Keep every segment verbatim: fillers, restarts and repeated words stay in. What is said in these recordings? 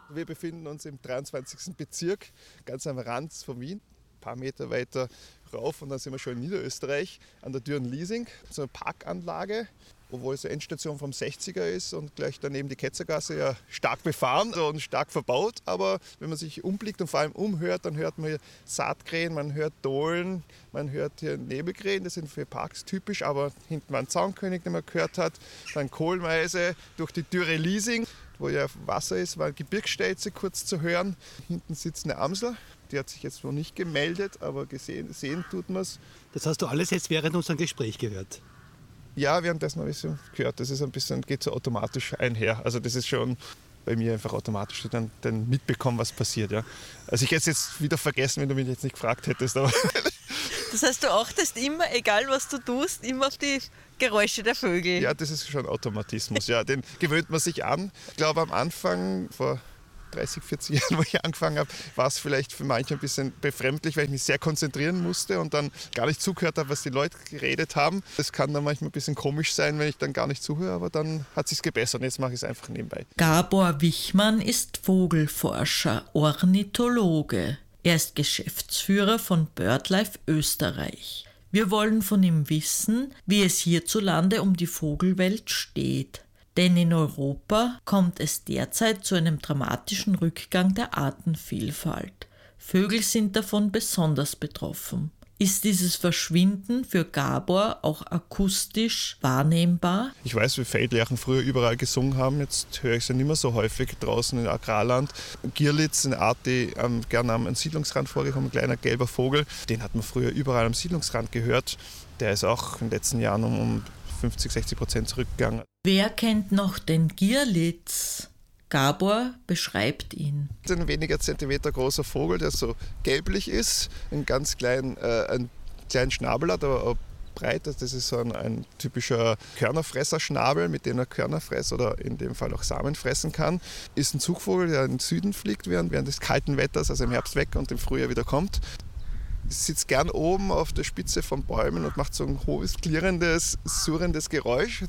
Wir befinden uns im dreiundzwanzigsten Bezirk, ganz am Rand von Wien. Ein paar Meter weiter rauf und dann sind wir schon in Niederösterreich an der Dürren-Liesing. So eine Parkanlage, obwohl es eine Endstation vom sechziger ist und gleich daneben die Ketzergasse, ja stark befahren und stark verbaut. Aber wenn man sich umblickt und vor allem umhört, dann hört man hier Saatkrähen, man hört Dohlen, man hört hier Nebelkrähen, das sind für Parks typisch, aber hinten war ein Zaunkönig, den man gehört hat. Dann Kohlmeise durch die Dürre-Liesing, wo ja Wasser ist, war eine Gebirgsstelze kurz zu hören. Hinten sitzt eine Amsel. Die hat sich jetzt noch nicht gemeldet, aber gesehen, sehen tut man es. Das hast du alles jetzt während unserem Gespräch gehört? Ja, wir haben das noch ein bisschen gehört. Das ist ein bisschen, geht so automatisch einher. Also das ist schon bei mir einfach automatisch dann, dann mitbekommen, was passiert. Ja. Also ich hätte es jetzt wieder vergessen, wenn du mich jetzt nicht gefragt hättest. Aber das heißt, du achtest immer, egal was du tust, immer auf die Geräusche der Vögel? Ja, das ist schon Automatismus. Ja, den gewöhnt man sich an. Ich glaube, am Anfang, vor dreißig, vierzig Jahren, wo ich angefangen habe, war es vielleicht für manche ein bisschen befremdlich, weil ich mich sehr konzentrieren musste und dann gar nicht zugehört habe, was die Leute geredet haben. Das kann dann manchmal ein bisschen komisch sein, wenn ich dann gar nicht zuhöre, aber dann hat es sich gebessert und jetzt mache ich es einfach nebenbei. Gabor Wichmann ist Vogelforscher, Ornithologe. Er ist Geschäftsführer von BirdLife Österreich. Wir wollen von ihm wissen, wie es hierzulande um die Vogelwelt steht. Denn in Europa kommt es derzeit zu einem dramatischen Rückgang der Artenvielfalt. Vögel sind davon besonders betroffen. Ist dieses Verschwinden für Gabor auch akustisch wahrnehmbar? Ich weiß, wie Feldlerchen früher überall gesungen haben. Jetzt höre ich sie nicht mehr so häufig draußen im Agrarland. Girlitz, eine Art, die ähm, gerne am Siedlungsrand vorgekommen, ein kleiner gelber Vogel. Den hat man früher überall am Siedlungsrand gehört. Der ist auch in den letzten Jahren um, um fünfzig, sechzig Prozent zurückgegangen. Wer kennt noch den Girlitz? Gabor beschreibt ihn. Ein weniger Zentimeter großer Vogel, der so gelblich ist, einen ganz kleinen, äh, einen kleinen Schnabel hat, aber auch breit. Das ist so ein, ein typischer Körnerfresserschnabel, mit dem er Körner fresst oder in dem Fall auch Samen fressen kann. Ist ein Zugvogel, der in den Süden fliegt während, während des kalten Wetters, also im Herbst weg und im Frühjahr wieder kommt. Sitzt gern oben auf der Spitze von Bäumen und macht so ein hohes, klirrendes, surrendes Geräusch.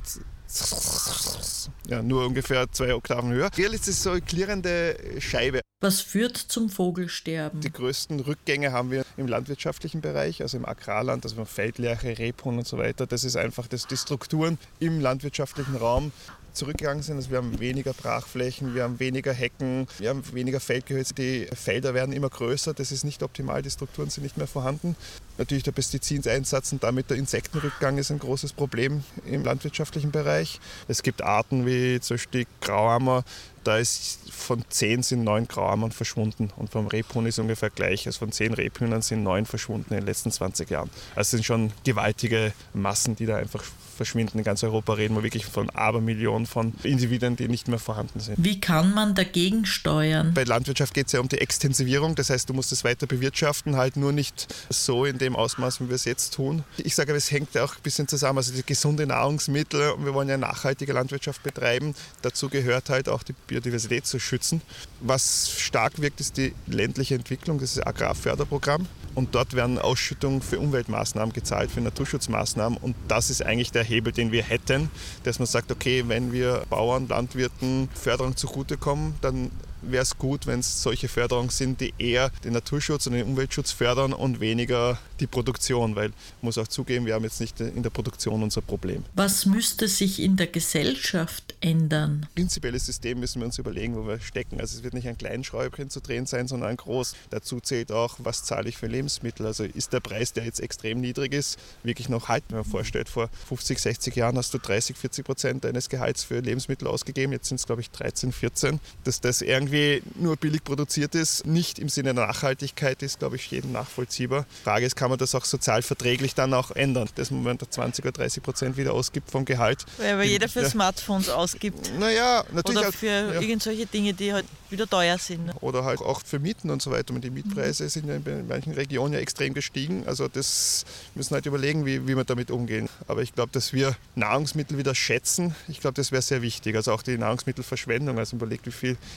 Ja, nur ungefähr zwei Oktaven höher. Girlitz ist so eine klirrende Scheibe. Was führt zum Vogelsterben? Die größten Rückgänge haben wir im landwirtschaftlichen Bereich, also im Agrarland, also Feldlerche, Rebhuhn und so weiter. Das ist einfach, dass die Strukturen im landwirtschaftlichen Raum zurückgegangen sind. Also wir haben weniger Brachflächen, wir haben weniger Hecken, wir haben weniger Feldgehölze. Die Felder werden immer größer, das ist nicht optimal, die Strukturen sind nicht mehr vorhanden. Natürlich der Pestizideinsatz und damit der Insektenrückgang ist ein großes Problem im landwirtschaftlichen Bereich. Es gibt Arten wie zum Beispiel die Grauammer, da ist von zehn sind neun Grauammern verschwunden und vom Rebhuhn ist ungefähr gleich. Also von zehn Rebhühnern sind neun verschwunden in den letzten zwanzig Jahren. Also es sind schon gewaltige Massen, die da einfach verschwinden. In ganz Europa reden wir wirklich von Abermillionen von Individuen, die nicht mehr vorhanden sind. Wie kann man dagegen steuern? Bei Landwirtschaft geht es ja um die Extensivierung, das heißt, du musst es weiter bewirtschaften, halt nur nicht so in dem Ausmaß, wie wir es jetzt tun. Ich sage, es hängt auch ein bisschen zusammen, also die gesunde Nahrungsmittel, und wir wollen ja nachhaltige Landwirtschaft betreiben. Dazu gehört halt auch die Biodiversität zu schützen. Was stark wirkt, ist die ländliche Entwicklung, das ist das Agrarförderprogramm. Und dort werden Ausschüttungen für Umweltmaßnahmen gezahlt, für Naturschutzmaßnahmen. Und das ist eigentlich der Hebel, den wir hätten, dass man sagt, okay, wenn wir Bauern, Landwirten Förderung zugutekommen, dann wäre es gut, wenn es solche Förderungen sind, die eher den Naturschutz und den Umweltschutz fördern und weniger die Produktion, weil ich muss auch zugeben, wir haben jetzt nicht in der Produktion unser Problem. Was müsste sich in der Gesellschaft ändern? Prinzipielles System müssen wir uns überlegen, wo wir stecken. Also es wird nicht ein kleines Schräubchen zu drehen sein, sondern ein groß. Dazu zählt auch, was zahle ich für Lebensmittel. Also ist der Preis, der jetzt extrem niedrig ist, wirklich noch haltbar? Wenn man vorstellt, vor fünfzig, sechzig Jahren hast du dreißig, vierzig Prozent deines Gehalts für Lebensmittel ausgegeben. Jetzt sind es, glaube ich, dreizehn, vierzehn. Dass das irgendwie nur billig produziert ist, nicht im Sinne der Nachhaltigkeit, ist, glaube ich, jedem nachvollziehbar. Die Frage ist, kann man das auch sozial verträglich dann auch ändern, dass man zwanzig oder dreißig Prozent wieder ausgibt vom Gehalt. Weil aber jeder für ja. Smartphones ausgibt. Naja, natürlich. Oder halt, für ja. irgendwelche Dinge, die halt wieder teuer sind. Oder halt auch für Mieten und so weiter. Und die Mietpreise mhm. sind ja in manchen Regionen ja extrem gestiegen. Also das müssen halt überlegen, wie, wie wir damit umgehen. Aber ich glaube, dass wir Nahrungsmittel wieder schätzen, ich glaube, das wäre sehr wichtig. Also auch die Nahrungsmittelverschwendung. Also überlegt, wie viel Nahrungsmittel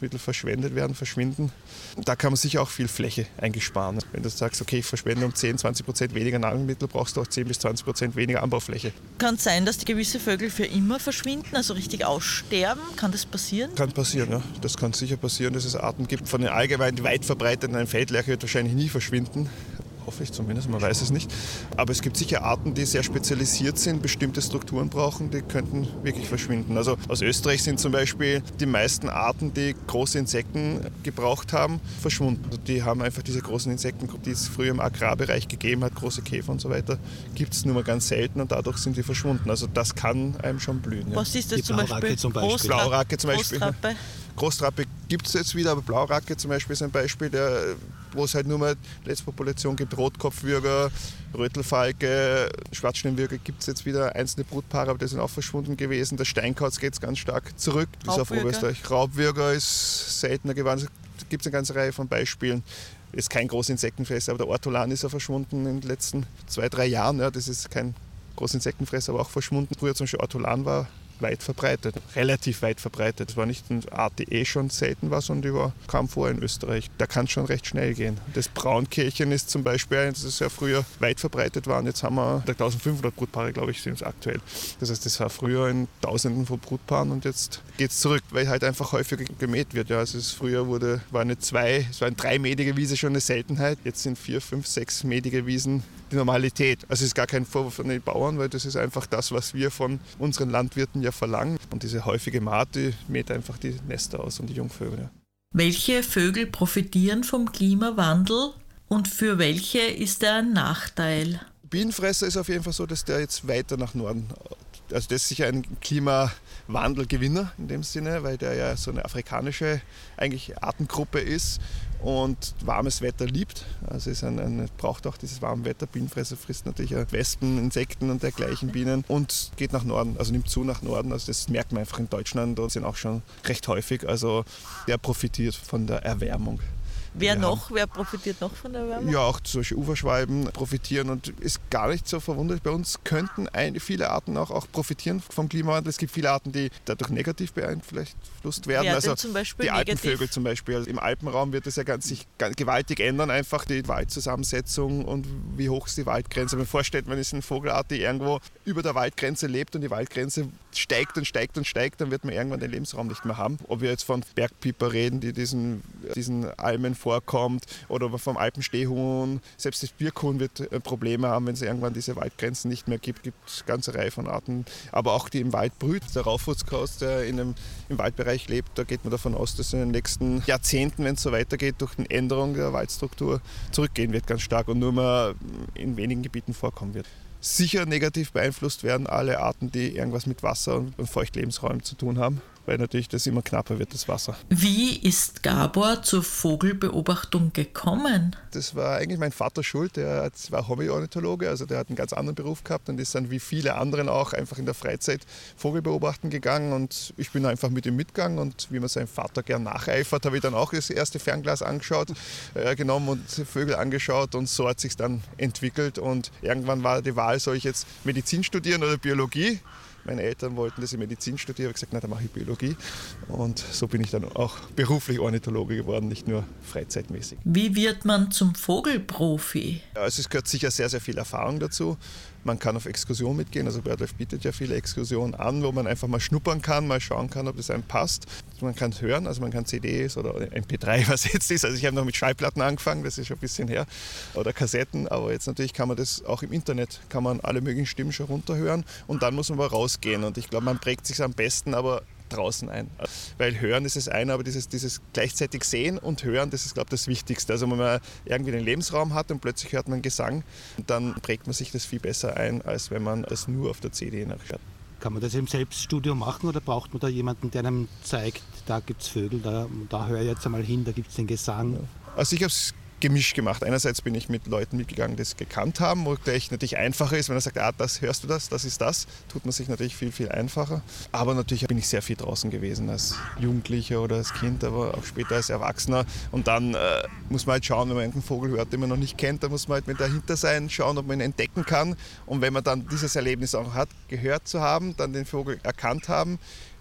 Nahrungsmittel verschwendet werden, verschwinden. Da kann man sicher auch viel Fläche einsparen. Wenn du sagst, okay, ich verschwende um zehn, zwanzig Prozent weniger Nahrungsmittel, brauchst du auch zehn bis zwanzig Prozent weniger Anbaufläche. Kann es sein, dass die gewisse Vögel für immer verschwinden, also richtig aussterben? Kann das passieren? Kann passieren, ja. Das kann sicher passieren, dass es Arten gibt. Von den allgemein weit verbreiteten, ein Feldlerche wird wahrscheinlich nie verschwinden. Hoffe ich zumindest, man weiß es nicht. Aber es gibt sicher Arten, die sehr spezialisiert sind, bestimmte Strukturen brauchen, die könnten wirklich verschwinden. Also aus Österreich sind zum Beispiel die meisten Arten, die große Insekten gebraucht haben, verschwunden. Also die haben einfach diese großen Insekten, die es früher im Agrarbereich gegeben hat, große Käfer und so weiter, gibt es nur mal ganz selten und dadurch sind die verschwunden. Also das kann einem schon blühen. Ja. Was ist das die zum Beispiel? zum Beispiel? Großtra- Blauracke zum Beispiel. Großtrappe. Großtrappe gibt es jetzt wieder, aber Blauracke zum Beispiel ist ein Beispiel, der, wo es halt nur mal Letztpopulation gibt. Rotkopfwürger, Rötelfalke, Schwarzstirnwürger gibt es jetzt wieder einzelne Brutpaare, aber die sind auch verschwunden gewesen. Der Steinkauz geht ganz stark zurück, bis auf Oberösterreich. Raubwürger ist seltener geworden. Da gibt es eine ganze Reihe von Beispielen. Ist kein großer Insektenfresser, aber der Ortolan ist ja verschwunden in den letzten zwei, drei Jahren. Ja, das ist kein großer Insektenfresser, aber auch verschwunden. Früher zum Beispiel Ortolan war weit verbreitet, relativ weit verbreitet. Es war nicht eine Art, die eh schon selten war, sondern die war, kam vor in Österreich. Da kann es schon recht schnell gehen. Das Braunkehlchen ist zum Beispiel eins, das ja früher weit verbreitet war. Und jetzt haben wir eintausendfünfhundert Brutpaare, glaube ich, sind es aktuell. Das heißt, das war früher in Tausenden von Brutpaaren und jetzt geht es zurück, weil halt einfach häufiger gemäht wird. Ja, also es früher wurde, war eine zwei, es war eine dreimädige Wiese schon eine Seltenheit. Jetzt sind vier, fünf, sechsmädige Wiesen die Normalität. Also es ist gar kein Vorwurf an die Bauern, weil das ist einfach das, was wir von unseren Landwirten ja verlangen. Und diese häufige Maat, die mäht einfach die Nester aus und die Jungvögel. Ja. Welche Vögel profitieren vom Klimawandel und für welche ist er ein Nachteil? Bienenfresser ist auf jeden Fall so, dass der jetzt weiter nach Norden, also das ist sicher ein Klimawandelgewinner in dem Sinne, weil der ja so eine afrikanische eigentlich Artengruppe ist und warmes Wetter liebt. Also ist ein, ein, braucht auch dieses warme Wetter. Bienenfresser frisst natürlich auch Wespen, Insekten und dergleichen Bienen und geht nach Norden, also nimmt zu nach Norden. Also das merkt man einfach in Deutschland und sind auch schon recht häufig. Also der profitiert von der Erwärmung. Wer Ja. noch? Wer profitiert noch von der Wärme? Ja, auch solche Uferschwalben profitieren und ist gar nicht so verwunderlich. Bei uns könnten ein, viele Arten auch, auch profitieren vom Klimawandel. Es gibt viele Arten, die dadurch negativ beeinflusst werden. Wer also denn zum Beispiel die negativ? Alpenvögel zum Beispiel. Also im Alpenraum wird es ja ganz, sich ganz gewaltig ändern, einfach die Waldzusammensetzung und wie hoch ist die Waldgrenze. Wenn man vorstellt, man ist eine Vogelart, die irgendwo über der Waldgrenze lebt und die Waldgrenze steigt und steigt und steigt, dann wird man irgendwann den Lebensraum nicht mehr haben. Ob wir jetzt von Bergpiper reden, die diesen, diesen Almen vorkommt, oder vom Alpenstehhuhn. Selbst das Birkhuhn wird Probleme haben, wenn es irgendwann diese Waldgrenzen nicht mehr gibt. Es gibt eine ganze Reihe von Arten. Aber auch die im Wald brüht. Der Raufuchskauz, der in einem, im Waldbereich lebt, da geht man davon aus, dass in den nächsten Jahrzehnten, wenn es so weitergeht, durch eine Änderung der Waldstruktur zurückgehen wird ganz stark und nur mehr in wenigen Gebieten vorkommen wird. Sicher negativ beeinflusst werden alle Arten, die irgendwas mit Wasser und Feuchtlebensräumen zu tun haben, weil natürlich das immer knapper wird, das Wasser. Wie ist Gabor zur Vogelbeobachtung gekommen? Das war eigentlich mein Vater schuld, der war Hobbyornithologe, also der hat einen ganz anderen Beruf gehabt und ist dann wie viele anderen auch einfach in der Freizeit Vogel beobachten gegangen und ich bin einfach mit ihm mitgegangen und wie man seinem Vater gern nacheifert, habe ich dann auch das erste Fernglas angeschaut, äh, genommen und Vögel angeschaut und so hat es sich dann entwickelt und irgendwann war die Wahl, soll ich jetzt Medizin studieren oder Biologie? Meine Eltern wollten, dass ich Medizin studiere. Ich habe gesagt, na, dann mache ich Biologie. Und so bin ich dann auch beruflich Ornithologe geworden, nicht nur freizeitmäßig. Wie wird man zum Vogelprofi? Also es gehört sicher sehr, sehr viel Erfahrung dazu. Man kann auf Exkursion mitgehen, also BirdLife bietet ja viele Exkursionen an, wo man einfach mal schnuppern kann, mal schauen kann, ob das einem passt. Man kann es hören, also man kann C Ds oder M P drei, was jetzt ist. Also ich habe noch mit Schallplatten angefangen, das ist schon ein bisschen her, oder Kassetten, aber jetzt natürlich kann man das auch im Internet, kann man alle möglichen Stimmen schon runterhören und dann muss man aber rausgehen und ich glaube, man prägt sich am besten aber draußen ein. Weil hören ist das eine, aber dieses, dieses gleichzeitig sehen und hören, das ist, glaube ich, das Wichtigste. Also wenn man irgendwie den Lebensraum hat und plötzlich hört man Gesang, dann prägt man sich das viel besser ein, als wenn man es nur auf der C D nachhört. Kann man das im Selbststudio machen oder braucht man da jemanden, der einem zeigt, da gibt es Vögel, da, da höre ich jetzt einmal hin, da gibt es den Gesang? Also ich habe es gemischt gemacht. Einerseits bin ich mit Leuten mitgegangen, die es gekannt haben, wo es natürlich einfacher ist, wenn er sagt, ah, das hörst du das, das ist das, tut man sich natürlich viel, viel einfacher. Aber natürlich bin ich sehr viel draußen gewesen als Jugendlicher oder als Kind, aber auch später als Erwachsener. Und dann äh, muss man halt schauen, wenn man einen Vogel hört, den man noch nicht kennt, dann muss man halt mit dahinter sein, schauen, ob man ihn entdecken kann. Und wenn man dann dieses Erlebnis auch hat, gehört zu haben, dann den Vogel erkannt haben,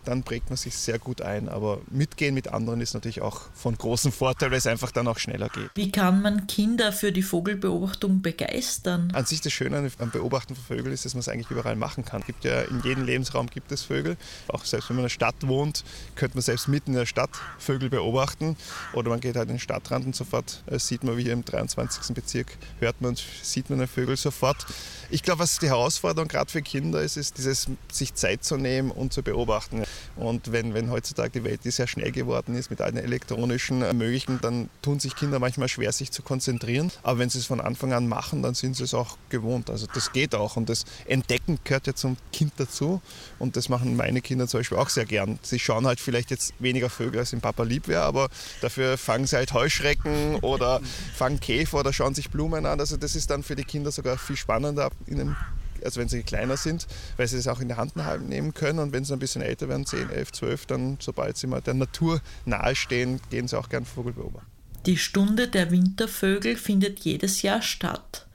dann prägt man sich sehr gut ein. Aber mitgehen mit anderen ist natürlich auch von großem Vorteil, weil es einfach dann auch schneller geht. Wie kann man Kinder für die Vogelbeobachtung begeistern? An sich das Schöne am Beobachten von Vögeln ist, dass man es eigentlich überall machen kann. Es gibt ja in jedem Lebensraum gibt es Vögel. Auch selbst wenn man in der Stadt wohnt, könnte man selbst mitten in der Stadt Vögel beobachten. Oder man geht halt in den Stadtrand und sofort äh, sieht man, wie hier im dreiundzwanzigsten Bezirk, hört man und sieht man den Vögel sofort. Ich glaube, was die Herausforderung gerade für Kinder ist, ist dieses, sich Zeit zu nehmen und zu beobachten. Und wenn, wenn heutzutage die Welt, die sehr schnell geworden ist, mit allen elektronischen Möglichkeiten, dann tun sich Kinder manchmal schwer, sich zu konzentrieren. Aber wenn sie es von Anfang an machen, dann sind sie es auch gewohnt. Also das geht auch. Und das Entdecken gehört ja zum Kind dazu. Und das machen meine Kinder zum Beispiel auch sehr gern. Sie schauen halt vielleicht jetzt weniger Vögel, als dem Papa lieb wäre, aber dafür fangen sie halt Heuschrecken oder fangen Käfer oder schauen sich Blumen an. Also das ist dann für die Kinder sogar viel spannender, in einem, also wenn sie kleiner sind, weil sie es auch in die Hand nehmen können. Und wenn sie ein bisschen älter werden, zehn, elf, zwölf, dann sobald sie mal der Natur nahestehen, gehen sie auch gern Vogel beobachten. Die Stunde der Wintervögel findet jedes Jahr statt.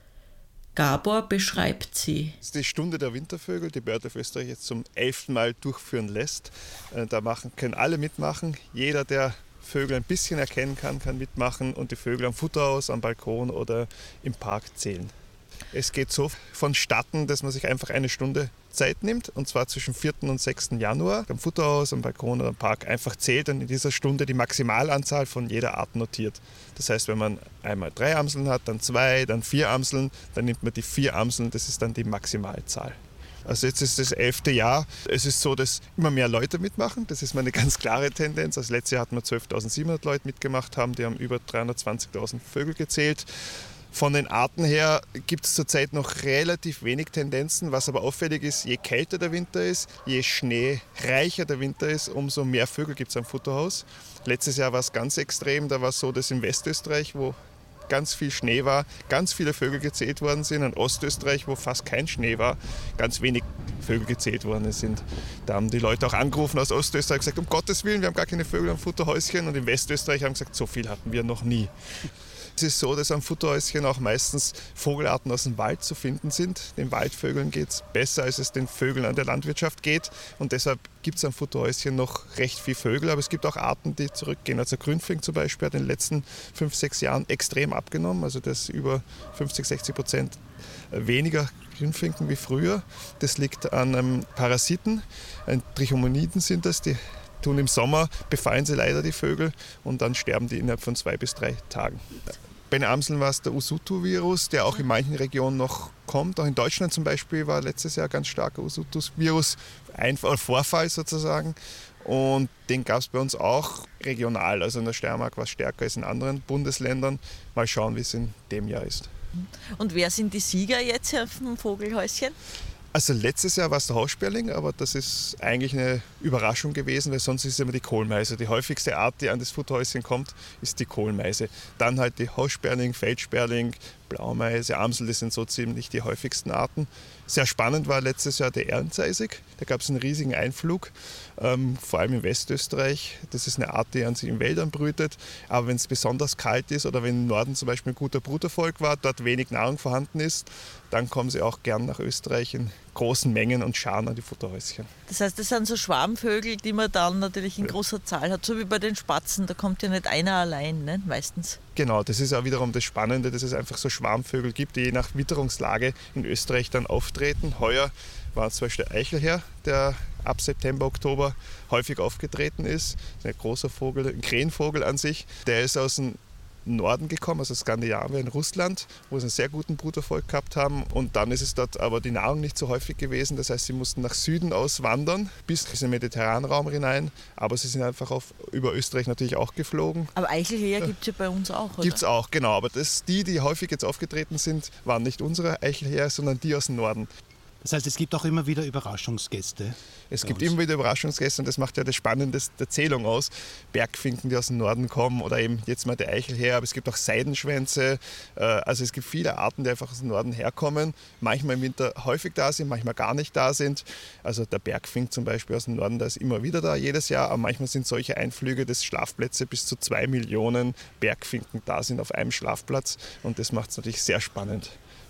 Gabor beschreibt sie. Das ist die Stunde der Wintervögel, die BirdLife Österreich jetzt zum elften Mal durchführen lässt. Da machen, können alle mitmachen. Jeder, der Vögel ein bisschen erkennen kann, kann mitmachen und die Vögel am Futterhaus, am Balkon oder im Park zählen. Es geht so vonstatten, dass man sich einfach eine Stunde Zeit nimmt, und zwar zwischen vierten und sechsten Januar, am Futterhaus, am Balkon oder am Park einfach zählt und in dieser Stunde die Maximalanzahl von jeder Art notiert. Das heißt, wenn man einmal drei Amseln hat, dann zwei, dann vier Amseln, dann nimmt man die vier Amseln, das ist dann die Maximalzahl. Also jetzt ist das elfte Jahr. Es ist so, dass immer mehr Leute mitmachen. Das ist meine ganz klare Tendenz. Also letztes Jahr hatten wir zwölftausendsiebenhundert Leute mitgemacht, haben, die haben über dreihundertzwanzigtausend Vögel gezählt. Von den Arten her gibt es zurzeit noch relativ wenig Tendenzen. Was aber auffällig ist, je kälter der Winter ist, je schneereicher der Winter ist, umso mehr Vögel gibt es am Futterhaus. Letztes Jahr war es ganz extrem. Da war es so, dass in Westösterreich, wo ganz viel Schnee war, ganz viele Vögel gezählt worden sind. In Ostösterreich, wo fast kein Schnee war, ganz wenig Vögel gezählt worden sind. Da haben die Leute auch angerufen aus Ostösterreich und gesagt, um Gottes Willen, wir haben gar keine Vögel am Futterhäuschen. Und in Westösterreich haben gesagt, so viel hatten wir noch nie. Es ist so, dass am Futterhäuschen auch meistens Vogelarten aus dem Wald zu finden sind. Den Waldvögeln geht es besser, als es den Vögeln an der Landwirtschaft geht. Und deshalb gibt es am Futterhäuschen noch recht viele Vögel. Aber es gibt auch Arten, die zurückgehen. Also der Grünfink zum Beispiel hat in den letzten fünf, sechs Jahren extrem abgenommen. Also das über fünfzig, sechzig Prozent weniger Grünfinken wie früher. Das liegt an einem Parasiten. Trichomoniden sind das, die tun im Sommer, befallen sie leider die Vögel und dann sterben die innerhalb von zwei bis drei Tagen. Bei den Amseln war es der Usutu-Virus, der auch in manchen Regionen noch kommt. Auch in Deutschland zum Beispiel war letztes Jahr ganz starker Usutu-Virus, ein Vorfall sozusagen. Und den gab es bei uns auch regional. Also in der Steiermark war es stärker als in anderen Bundesländern. Mal schauen, wie es in dem Jahr ist. Und wer sind die Sieger jetzt auf dem Vogelhäuschen? Also letztes Jahr war es der Haussperling, aber das ist eigentlich eine Überraschung gewesen, weil sonst ist es immer die Kohlmeise. Die häufigste Art, die an das Futterhäuschen kommt, ist die Kohlmeise. Dann halt die Haussperling, Feldsperling, Blaumeise, Amsel, das sind so ziemlich die häufigsten Arten. Sehr spannend war letztes Jahr der Erlenzeisig. Da gab es einen riesigen Einflug, ähm, vor allem in Westösterreich. Das ist eine Art, die an sich in Wäldern brütet. Aber wenn es besonders kalt ist oder wenn im Norden zum Beispiel ein guter Bruterfolg war, dort wenig Nahrung vorhanden ist, dann kommen sie auch gern nach Österreich in großen Mengen und scharen an die Futterhäuschen. Das heißt, das sind so Schwarmvögel, die man dann natürlich in großer Zahl hat, so wie bei den Spatzen. Da kommt ja nicht einer allein, ne? Meistens. Genau, das ist auch wiederum das Spannende, dass es einfach so Schwarmvögel gibt, die je nach Witterungslage in Österreich dann auftreten. Heuer war zum Beispiel der Eichelherr, der ab September, Oktober häufig aufgetreten ist. Ein großer Vogel, ein Krähenvogel an sich. Der ist aus dem Norden gekommen, also Skandinavien, Russland, wo sie einen sehr guten Bruterfolg gehabt haben. Und dann ist es dort aber die Nahrung nicht so häufig gewesen. Das heißt, sie mussten nach Süden auswandern, bis in den mediterranen Raum hinein. Aber sie sind einfach auf, über Österreich natürlich auch geflogen. Aber Eichelherr gibt es ja bei uns auch, oder? Gibt es auch, genau. Aber das, die, die häufig jetzt aufgetreten sind, waren nicht unsere Eichelherr, sondern die aus dem Norden. Das heißt, es gibt auch immer wieder Überraschungsgäste. Es gibt immer wieder Überraschungsgäste und das macht ja das Spannende der Zählung aus. Bergfinken, die aus dem Norden kommen oder eben jetzt mal der Eichelherr, aber es gibt auch Seidenschwänze. Also es gibt viele Arten, die einfach aus dem Norden herkommen, manchmal im Winter häufig da sind, manchmal gar nicht da sind. Also der Bergfink zum Beispiel aus dem Norden, der ist immer wieder da jedes Jahr, aber manchmal sind solche Einflüge, dass Schlafplätze bis zu zwei Millionen Bergfinken da sind auf einem Schlafplatz und das macht es natürlich sehr spannend.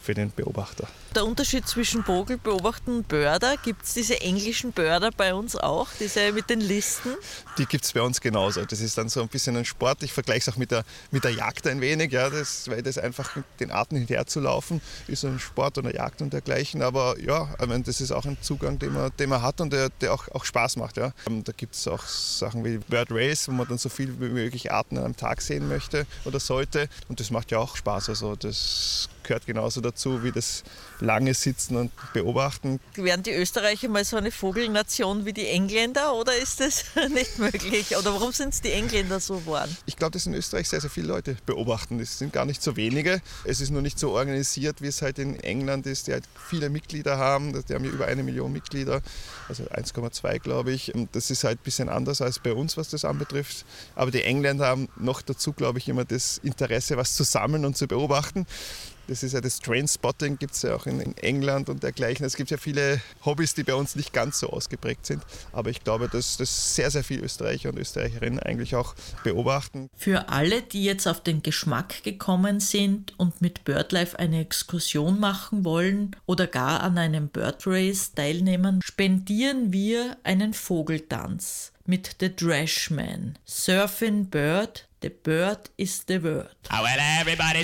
für den Beobachter. Der Unterschied zwischen Vogel beobachten und Börder, gibt es diese englischen Börder bei uns auch, diese mit den Listen? Die gibt es bei uns genauso. Das ist dann so ein bisschen ein Sport. Ich vergleiche es auch mit der, mit der Jagd ein wenig, ja, das, weil das einfach den Arten hinterher zu laufen, ist ein Sport oder Jagd und dergleichen. Aber ja, ich meine, das ist auch ein Zugang, den man, den man hat und der, der auch, auch Spaß macht. Ja. Da gibt es auch Sachen wie Bird Race, wo man dann so viel wie möglich Arten an einem Tag sehen möchte oder sollte. Und das macht ja auch Spaß. Also das gehört genauso dazu wie das lange Sitzen und Beobachten. Wären die Österreicher mal so eine Vogelnation wie die Engländer oder ist das nicht möglich? Oder warum sind es die Engländer so geworden? Ich glaube, dass in Österreich sehr, sehr viele Leute beobachten. Es sind gar nicht so wenige. Es ist nur nicht so organisiert, wie es halt in England ist, die halt viele Mitglieder haben. Die haben ja über eine Million Mitglieder, also eins Komma zwei glaube ich. Und das ist halt ein bisschen anders als bei uns, was das anbetrifft. Aber die Engländer haben noch dazu, glaube ich, immer das Interesse, was zu sammeln und zu beobachten. Das ist ja das Trainspotting, gibt es ja auch in England und dergleichen. Es gibt ja viele Hobbys, die bei uns nicht ganz so ausgeprägt sind. Aber ich glaube, dass das sehr, sehr viele Österreicher und Österreicherinnen eigentlich auch beobachten. Für alle, die jetzt auf den Geschmack gekommen sind und mit BirdLife eine Exkursion machen wollen oder gar an einem Bird Race teilnehmen, spendieren wir einen Vogeltanz mit The Drashman. Surfing Bird, the bird is the word. Oh, well, everybody